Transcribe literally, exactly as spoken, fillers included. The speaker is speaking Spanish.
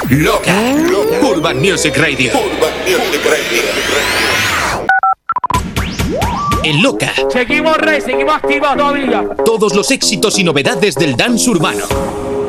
Loca. Urban Music Radio. Urban Music Radio. En Loca. Seguimos rey, seguimos activos todavía. Todos los éxitos y novedades del dance urbano.